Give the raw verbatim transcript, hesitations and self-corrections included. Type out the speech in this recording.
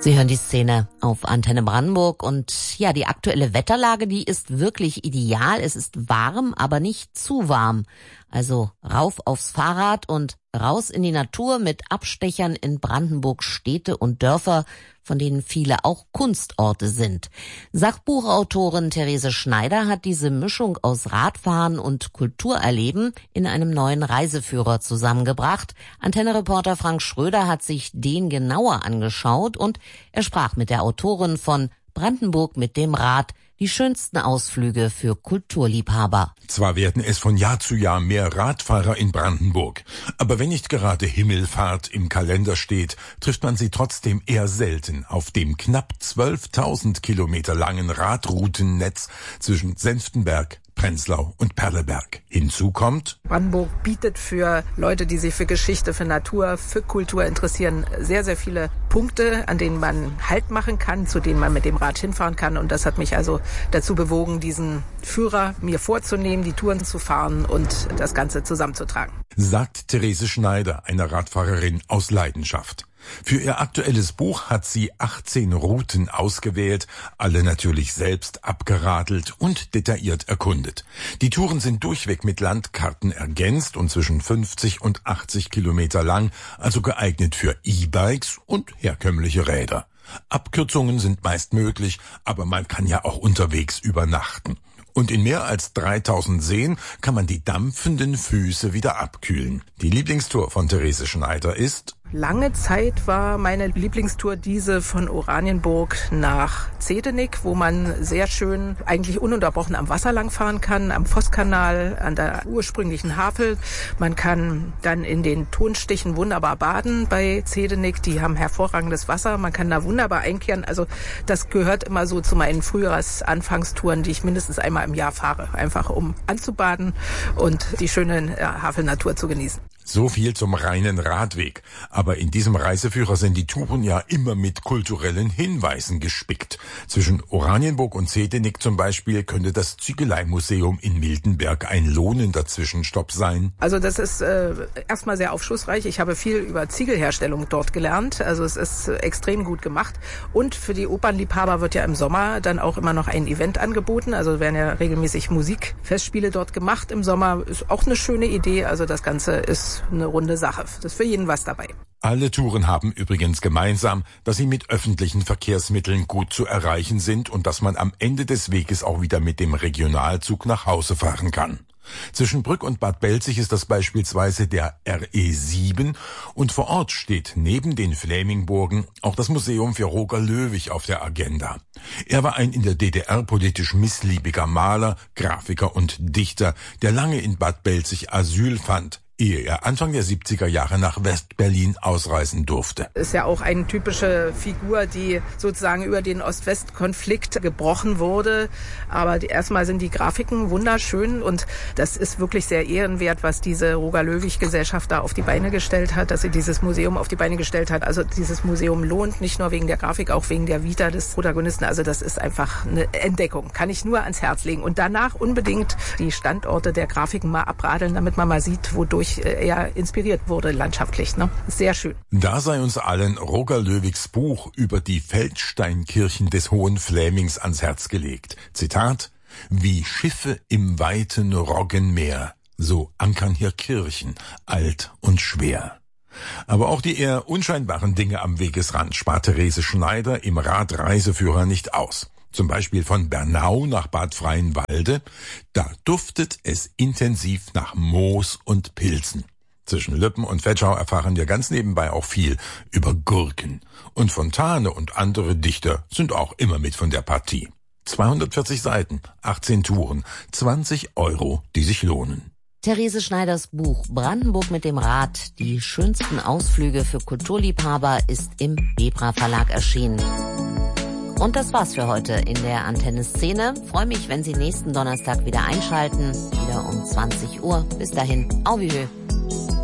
Sie hören die Szene auf Antenne Brandenburg und ja, die aktuelle Wetterlage, die ist wirklich ideal. Es ist warm, aber nicht zu warm. Also rauf aufs Fahrrad und raus in die Natur mit Abstechern in Brandenburg Städte und Dörfer, von denen viele auch Kunstorte sind. Sachbuchautorin Therese Schneider hat diese Mischung aus Radfahren und Kulturerleben in einem neuen Reiseführer zusammengebracht. Antenne-Reporter Frank Schröder hat sich den genauer angeschaut und er sprach mit der Autorin von Brandenburg mit dem Rad, die schönsten Ausflüge für Kulturliebhaber. Zwar werden es von Jahr zu Jahr mehr Radfahrer in Brandenburg, aber wenn nicht gerade Himmelfahrt im Kalender steht, trifft man sie trotzdem eher selten auf dem knapp zwölftausend Kilometer langen Radroutennetz zwischen Senftenberg, Prenzlau und Perleberg. Hinzu kommt: Brandenburg bietet für Leute, die sich für Geschichte, für Natur, für Kultur interessieren, sehr, sehr viele Punkte, an denen man Halt machen kann, zu denen man mit dem Rad hinfahren kann. Und das hat mich also dazu bewogen, diesen Führer mir vorzunehmen, die Touren zu fahren und das Ganze zusammenzutragen. Sagt Therese Schneider, eine Radfahrerin aus Leidenschaft. Für ihr aktuelles Buch hat sie achtzehn Routen ausgewählt, alle natürlich selbst abgeradelt und detailliert erkundet. Die Touren sind durchweg mit Landkarten ergänzt und zwischen fünfzig und achtzig Kilometer lang, also geeignet für E-Bikes und herkömmliche Räder. Abkürzungen sind meist möglich, aber man kann ja auch unterwegs übernachten. Und in mehr als dreitausend Seen kann man die dampfenden Füße wieder abkühlen. Die Lieblingstour von Therese Schneider ist: Lange Zeit war meine Lieblingstour diese von Oranienburg nach Zehdenick, wo man sehr schön eigentlich ununterbrochen am Wasser langfahren kann, am Vosskanal, an der ursprünglichen Havel. Man kann dann in den Tonstichen wunderbar baden bei Zehdenick. Die haben hervorragendes Wasser. Man kann da wunderbar einkehren. Also das gehört immer so zu meinen Frühjahrs-Anfangstouren, die ich mindestens einmal im Jahr fahre. Einfach um anzubaden und die schöne Havelnatur zu genießen. So viel zum reinen Radweg. Aber in diesem Reiseführer sind die Touren ja immer mit kulturellen Hinweisen gespickt. Zwischen Oranienburg und Zehdenick zum Beispiel könnte das Ziegeleimuseum in Miltenberg ein lohnender Zwischenstopp sein. Also das ist äh, erstmal sehr aufschlussreich. Ich habe viel über Ziegelherstellung dort gelernt. Also es ist extrem gut gemacht. Und für die Opernliebhaber wird ja im Sommer dann auch immer noch ein Event angeboten. Also werden ja regelmäßig Musikfestspiele dort gemacht im Sommer. Ist auch eine schöne Idee. Also das Ganze ist eine runde Sache. Das ist für jeden was dabei. Alle Touren haben übrigens gemeinsam, dass sie mit öffentlichen Verkehrsmitteln gut zu erreichen sind und dass man am Ende des Weges auch wieder mit dem Regionalzug nach Hause fahren kann. Zwischen Brück und Bad Belzig ist das beispielsweise der R E sieben und vor Ort steht neben den Flämingburgen auch das Museum für Roger Löwich auf der Agenda. Er war ein in der D D R politisch missliebiger Maler, Grafiker und Dichter, der lange in Bad Belzig Asyl fand, ehe er Anfang der siebziger Jahre nach West-Berlin ausreisen durfte. Ist ja auch eine typische Figur, die sozusagen über den Ost-West-Konflikt gebrochen wurde. Aber die, erstmal sind die Grafiken wunderschön und das ist wirklich sehr ehrenwert, was diese Roger-Löwich-Gesellschaft da auf die Beine gestellt hat, dass sie dieses Museum auf die Beine gestellt hat. Also dieses Museum lohnt nicht nur wegen der Grafik, auch wegen der Vita des Protagonisten. Also das ist einfach eine Entdeckung, kann ich nur ans Herz legen. Und danach unbedingt die Standorte der Grafiken mal abradeln, damit man mal sieht, wodurch er inspiriert wurde landschaftlich. Ne? Sehr schön. Da sei uns allen Roger Löwichs Buch über die Feldsteinkirchen des Hohen Flämings ans Herz gelegt. Zitat: Wie Schiffe im weiten Roggenmeer, so ankern hier Kirchen, alt und schwer. Aber auch die eher unscheinbaren Dinge am Wegesrand spart Therese Schneider im Radreiseführer nicht aus. Zum Beispiel von Bernau nach Bad Freienwalde, da duftet es intensiv nach Moos und Pilzen. Zwischen Lübben und Vetschau erfahren wir ganz nebenbei auch viel über Gurken. Und Fontane und andere Dichter sind auch immer mit von der Partie. zweihundertvierzig Seiten, achtzehn Touren, zwanzig Euro, die sich lohnen. Therese Schneiders Buch Brandenburg mit dem Rad, die schönsten Ausflüge für Kulturliebhaber, ist im Bebra Verlag erschienen. Und das war's für heute in der Antenne Szene. Freue mich, wenn Sie nächsten Donnerstag wieder einschalten, wieder um zwanzig Uhr. Bis dahin, au wie